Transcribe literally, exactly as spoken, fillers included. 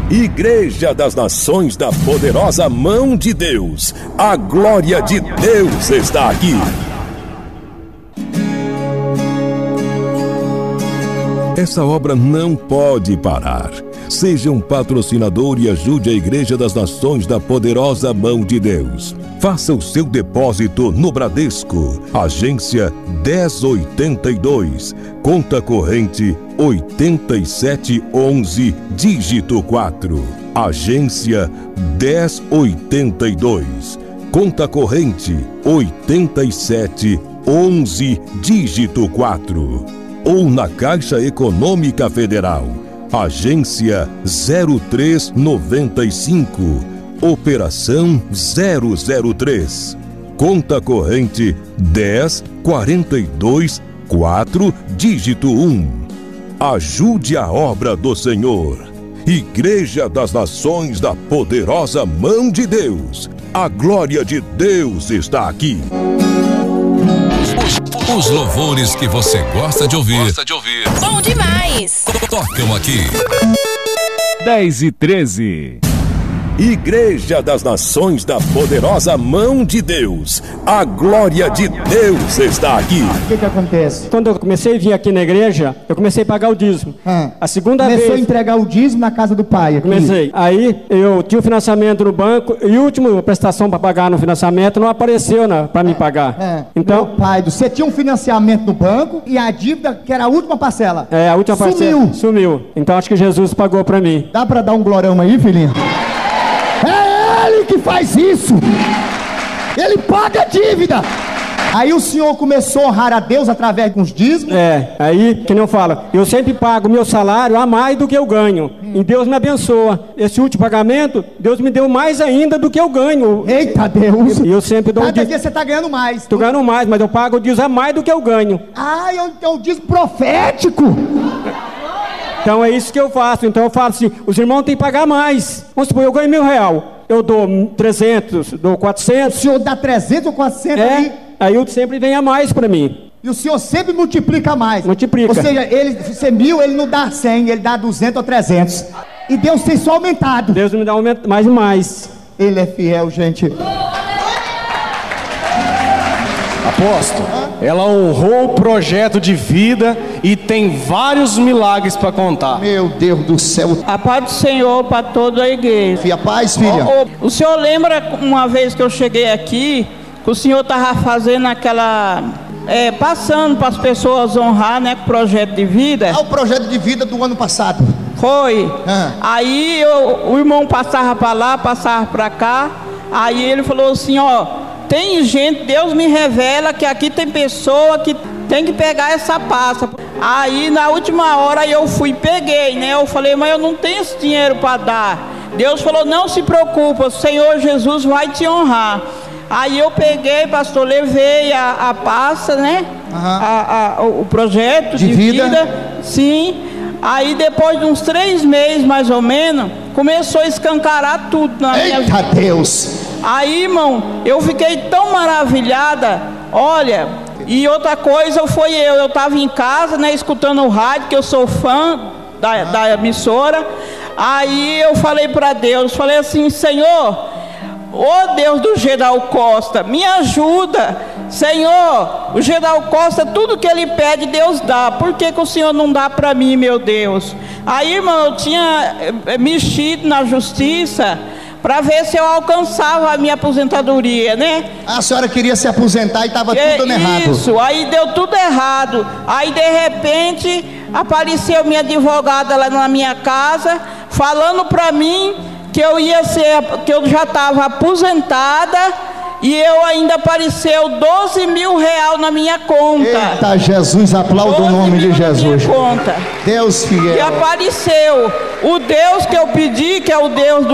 Igreja das Nações da Poderosa Mão de Deus. A glória de Deus está aqui. Essa obra não pode parar. Seja um patrocinador e ajude a Igreja das Nações da Poderosa Mão de Deus. Faça o seu depósito no Bradesco, agência dez oitenta e dois, conta corrente oitenta e sete onze, dígito quatro. Agência dez oitenta e dois, conta corrente oitenta e sete onze, dígito quatro. Ou na Caixa Econômica Federal, agência zero três noventa e cinco, operação zero zero três, conta corrente dez quarenta e dois quatro, dígito um. Ajude a obra do Senhor. Igreja das Nações da Poderosa Mão de Deus. A glória de Deus está aqui. Os louvores que você gosta de ouvir. Gosta de ouvir. Bom demais. Tocam aqui. dez e treze. Igreja das Nações da Poderosa Mão de Deus. A glória de Deus está aqui. O que que acontece? Quando eu comecei a vir aqui na igreja, eu comecei a pagar o dízimo. Ah, a segunda começou vez... a entregar o dízimo na casa do pai aqui. Comecei. Aí eu tinha o financiamento no banco e a última prestação para pagar no financiamento não apareceu para me pagar. É. Então, Meu pai, você tinha um financiamento no banco e a dívida, que era a última parcela. É, a última sumiu. parcela sumiu. Então acho que Jesus pagou para mim. Dá para dar um glorão aí, filhinho? É ele que faz isso. Ele paga a dívida. Aí o senhor começou a honrar a Deus através dos dízimos? É, aí, que nem eu falo, eu sempre pago meu salário a mais do que eu ganho. Hum. E Deus me abençoa. Esse último pagamento, Deus me deu mais ainda do que eu ganho. Eita Deus! E eu, eu sempre dou Cada o dia você está ganhando mais. Estou ganhando mais, mas eu pago o dízimo a mais do que eu ganho. Ah, é o dízimo profético. Então é isso que eu faço. Então eu falo assim, os irmãos têm que pagar mais. Vamos supor, eu ganho mil real. Eu dou trezentos, dou quatrocentos. O senhor dá trezentos ou quatrocentos é, aí? Aí eu sempre venho a mais para mim. E o senhor sempre multiplica mais. Multiplica. Ou seja, ele, se é mil, ele não dá cem, ele dá duzentos ou trezentos. E Deus tem só aumentado. Deus me dá aumento, mais e mais. Ele é fiel, gente. Apóstolo, ela honrou o projeto de vida e tem vários milagres para contar. Meu Deus do céu. A paz do Senhor para toda a igreja. Filha, paz, filha. O, o, o senhor lembra uma vez que eu cheguei aqui, que o senhor estava fazendo aquela... É, passando para as pessoas honrar, né, com o projeto de vida. Ah, o projeto de vida do ano passado. Foi. Ah. Aí eu, o irmão passava para lá, passava para cá. Aí ele falou assim, ó, tem gente, Deus me revela que aqui tem pessoa que tem que pegar essa pasta. Aí na última hora eu fui e peguei, né? Eu falei, mas eu não tenho esse dinheiro para dar. Deus falou, não se preocupa, o Senhor Jesus vai te honrar. Aí eu peguei, pastor, levei a, a pasta, né? Uhum. A, a, o projeto de, de vida. vida. Sim. Aí depois de uns três meses, mais ou menos, começou a escancarar tudo na Eita minha vida. Deus! Aí, irmão, eu fiquei tão maravilhada. Olha, e outra coisa foi eu, eu estava em casa, né, escutando o rádio, que eu sou fã da, uhum. da emissora. Aí eu falei para Deus, falei assim, Senhor... Ô Deus do Gedal Costa, me ajuda, Senhor, o Gedal Costa, tudo que ele pede, Deus dá, por que que o Senhor não dá para mim, meu Deus? Aí, irmão, eu tinha mexido na justiça, para ver se eu alcançava a minha aposentadoria, né? A senhora queria se aposentar e estava tudo é, dando errado. Isso, aí deu tudo errado, aí de repente, apareceu minha advogada lá na minha casa, falando para mim, que eu ia ser, que eu já estava aposentada e eu ainda apareceu doze mil real na minha conta. Eita Jesus, aplauda o nome de Jesus. Conta. Deus fiel. E apareceu o Deus que eu pedi, que é o Deus do